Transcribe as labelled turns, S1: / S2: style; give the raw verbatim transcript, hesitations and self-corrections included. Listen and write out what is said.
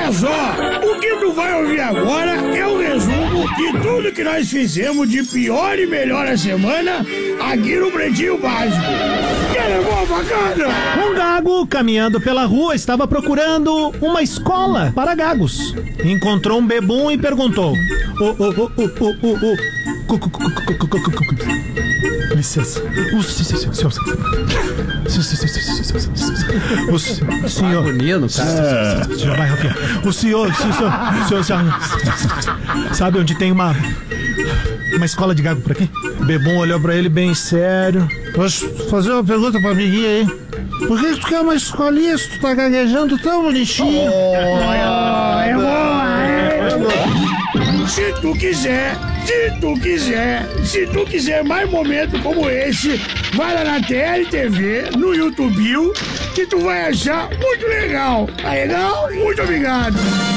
S1: Olha só, o que tu vai ouvir agora é o resumo de tudo que nós fizemos de pior e melhor a semana aqui no Pretinho Básico. Que levou bacana?
S2: Um gago caminhando pela rua estava procurando uma escola para gagos. Encontrou um bebum e perguntou: Ô, ô, ô, ô, ô, ô, ô, cu, cu, cu, cu, cu, cu, cu, cu, cu. Licença. O senhor. O senhor.
S3: Bonito, cara.
S2: Já vai, Rafinha. O senhor, o senhor, o senhor, sabe onde tem uma uma escola de gago por aqui? O bebum olhou pra ele bem sério.
S4: Posso fazer uma pergunta pra amiguinha aí? Por que tu quer uma escolinha se tu tá gaguejando tão bonitinho?
S1: Oh, é boa, é boa. Se tu quiser, se tu quiser, se tu quiser mais momentos como esse, vai lá na T L T V, no YouTube, que tu vai achar muito legal. Tá legal? Muito obrigado.